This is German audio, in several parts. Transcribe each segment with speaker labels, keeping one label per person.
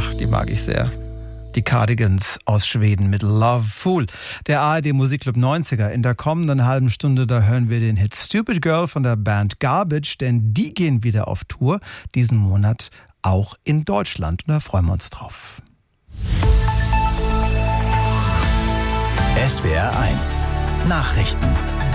Speaker 1: Ach, die mag ich sehr. Die Cardigans aus Schweden mit Love Fool. Der ARD Musikclub 90er. In der kommenden halben Stunde, da hören wir den Hit Stupid Girl von der Band Garbage, denn die gehen wieder auf Tour, diesen Monat auch in Deutschland. Und da freuen wir uns drauf.
Speaker 2: SWR 1 Nachrichten.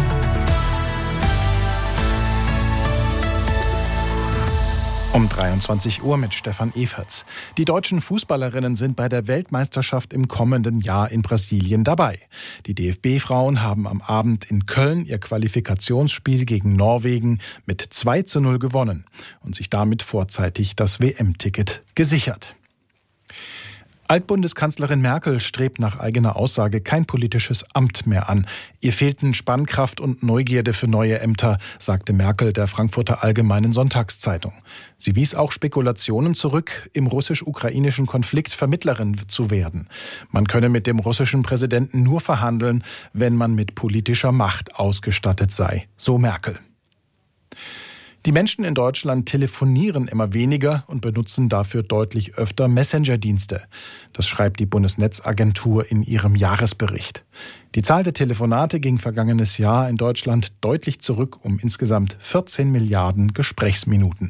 Speaker 3: Um 23 Uhr mit Stefan Everts. Die deutschen Fußballerinnen sind bei der Weltmeisterschaft im kommenden Jahr in Brasilien dabei. Die DFB-Frauen haben am Abend in Köln ihr Qualifikationsspiel gegen Norwegen mit 2:0 gewonnen und sich damit vorzeitig das WM-Ticket gesichert. Altbundeskanzlerin Merkel strebt nach eigener Aussage kein politisches Amt mehr an. Ihr fehlten Spannkraft und Neugierde für neue Ämter, sagte Merkel der Frankfurter Allgemeinen Sonntagszeitung. Sie wies auch Spekulationen zurück, im russisch-ukrainischen Konflikt Vermittlerin zu werden. Man könne mit dem russischen Präsidenten nur verhandeln, wenn man mit politischer Macht ausgestattet sei, so Merkel. Die Menschen in Deutschland telefonieren immer weniger und benutzen dafür deutlich öfter Messenger-Dienste. Das schreibt die Bundesnetzagentur in ihrem Jahresbericht. Die Zahl der Telefonate ging vergangenes Jahr in Deutschland deutlich zurück um insgesamt 14 Milliarden Gesprächsminuten.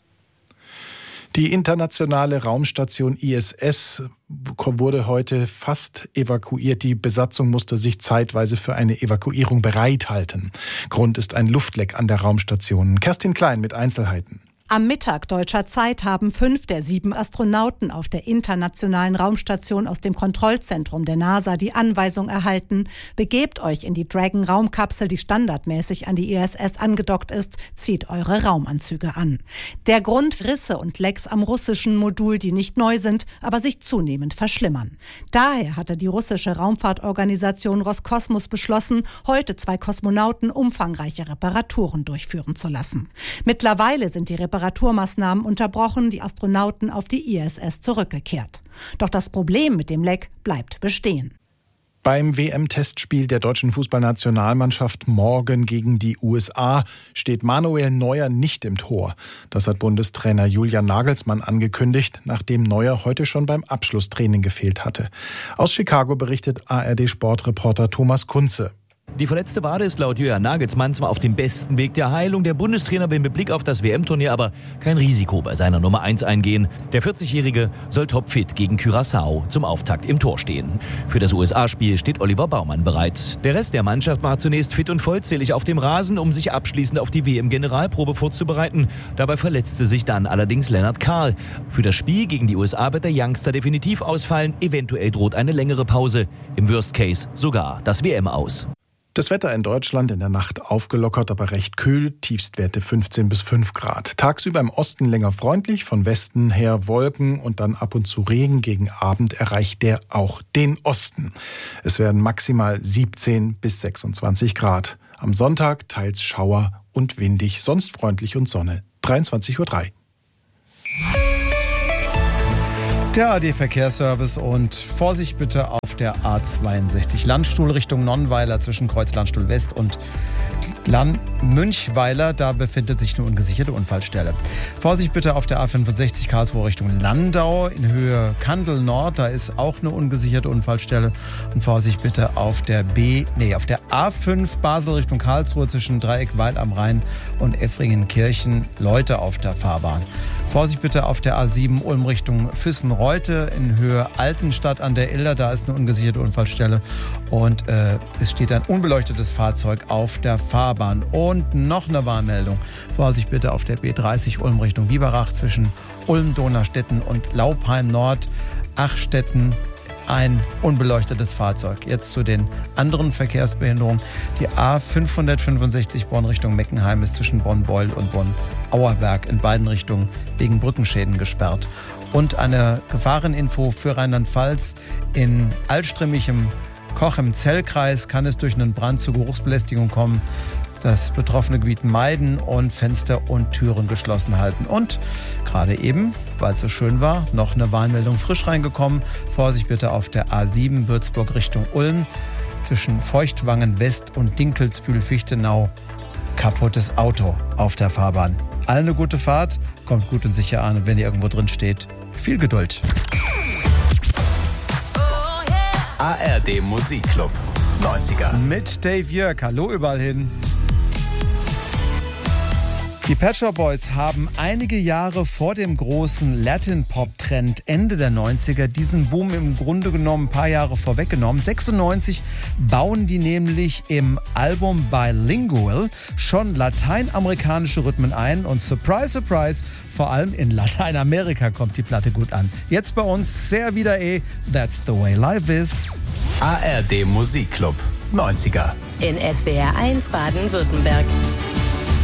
Speaker 3: Die internationale Raumstation ISS wurde heute fast evakuiert. Die Besatzung musste sich zeitweise für eine Evakuierung bereithalten. Grund ist ein Luftleck an der Raumstation. Kerstin Klein mit Einzelheiten.
Speaker 4: Am Mittag deutscher Zeit haben 5 der 7 Astronauten auf der internationalen Raumstation aus dem Kontrollzentrum der NASA die Anweisung erhalten: Begebt euch in die Dragon-Raumkapsel, die standardmäßig an die ISS angedockt ist, zieht eure Raumanzüge an. Der Grund: Risse und Lecks am russischen Modul, die nicht neu sind, aber sich zunehmend verschlimmern. Daher hatte die russische Raumfahrtorganisation Roskosmos beschlossen, heute 2 Kosmonauten umfangreiche Reparaturen durchführen zu lassen. Mittlerweile sind die Reparaturmaßnahmen unterbrochen, die Astronauten auf die ISS zurückgekehrt. Doch das Problem mit dem Leck bleibt bestehen.
Speaker 3: Beim WM-Testspiel der deutschen Fußballnationalmannschaft morgen gegen die USA steht Manuel Neuer nicht im Tor. Das hat Bundestrainer Julian Nagelsmann angekündigt, nachdem Neuer heute schon beim Abschlusstraining gefehlt hatte. Aus Chicago berichtet ARD-Sportreporter Thomas Kunze.
Speaker 5: Die verletzte Wade ist laut Julian Nagelsmann zwar auf dem besten Weg der Heilung. Der Bundestrainer will mit Blick auf das WM-Turnier aber kein Risiko bei seiner Nummer 1 eingehen. Der 40-Jährige soll topfit gegen Curaçao zum Auftakt im Tor stehen. Für das USA-Spiel steht Oliver Baumann bereit. Der Rest der Mannschaft war zunächst fit und vollzählig auf dem Rasen, um sich abschließend auf die WM-Generalprobe vorzubereiten. Dabei verletzte sich dann allerdings Lennart Kahl. Für das Spiel gegen die USA wird der Youngster definitiv ausfallen. Eventuell droht eine längere Pause. Im Worst Case sogar das WM-Aus.
Speaker 3: Das Wetter in Deutschland in der Nacht aufgelockert, aber recht kühl, Tiefstwerte 15 bis 5 Grad. Tagsüber im Osten länger freundlich, von Westen her Wolken und dann ab und zu Regen. Gegen Abend erreicht der auch den Osten. Es werden maximal 17 bis 26 Grad. Am Sonntag teils Schauer und windig, sonst freundlich und Sonne. 23:03 Uhr.
Speaker 1: Der AD-Verkehrsservice und Vorsicht bitte auf der A62 Landstuhl Richtung Nonnweiler zwischen Kreuz Landstuhl West und Münchweiler. Da befindet sich eine ungesicherte Unfallstelle. Vorsicht bitte auf der A65 Karlsruhe Richtung Landau in Höhe Kandel Nord. Da ist auch eine ungesicherte Unfallstelle. Und Vorsicht bitte auf der A5 Basel Richtung Karlsruhe zwischen Dreieck Weil am Rhein und Effringenkirchen. Leute auf der Fahrbahn. Vorsicht bitte auf der A7 Ulm Richtung Füssen-Reute in Höhe Altenstadt an der Ilder. Da ist eine ungesicherte Unfallstelle und es steht ein unbeleuctetes Fahrzeug auf der Fahrbahn. Und noch eine Warnmeldung. Vorsicht bitte auf der B30 Ulm Richtung Biberach zwischen Ulm, Donaustetten und Laupheim Nord, Achstetten. Ein unbeleuchtetes Fahrzeug. Jetzt zu den anderen Verkehrsbehinderungen. Die A565 Bonn Richtung Meckenheim ist zwischen Bonn-Beul und Bonn-Auerberg in beiden Richtungen wegen Brückenschäden gesperrt. Und eine Gefahreninfo für Rheinland-Pfalz: in Altstrimmig Koch im Zellkreis kann es durch einen Brand zu Geruchsbelästigung kommen. Das betroffene Gebiet meiden und Fenster und Türen geschlossen halten. Und gerade eben, weil es so schön war, noch eine Warnmeldung frisch reingekommen. Vorsicht bitte auf der A7 Würzburg Richtung Ulm zwischen Feuchtwangen West und Dinkelsbühl-Fichtenau. Kaputtes Auto auf der Fahrbahn. Allen eine gute Fahrt, kommt gut und sicher an und wenn ihr irgendwo drin steht, viel Geduld.
Speaker 2: ARD Musikclub 90er.
Speaker 1: Mit Dave Jörg, hallo überall hin. Die Pet Shop Boys haben einige Jahre vor dem großen Latin-Pop-Trend Ende der 90er diesen Boom im Grunde genommen ein paar Jahre vorweggenommen. 96 bauen die nämlich im Album Bilingual schon lateinamerikanische Rhythmen ein und surprise, surprise, vor allem in Lateinamerika kommt die Platte gut an. Jetzt bei uns sehr wieder That's the way life is.
Speaker 2: ARD Musikclub 90er.
Speaker 6: In SWR 1 Baden-Württemberg.